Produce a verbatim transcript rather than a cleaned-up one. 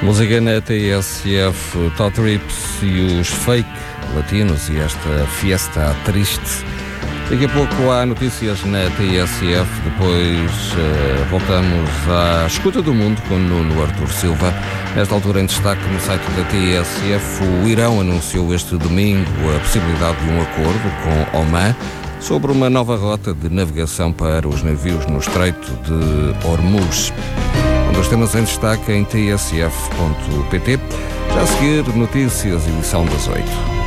Música na T S F, Todd Trips e os Fake Latinos e esta Fiesta Triste. Daqui a pouco há notícias na T S F, depois uh, voltamos à escuta do mundo com Nuno Artur Silva. Nesta altura em destaque no site da T S F, o Irão anunciou este domingo a possibilidade de um acordo com Oman sobre uma nova rota de navegação para os navios no Estreito de Hormuz. Um dos temas em destaque em T S F ponto pt. Já a seguir, notícias, edição das oito.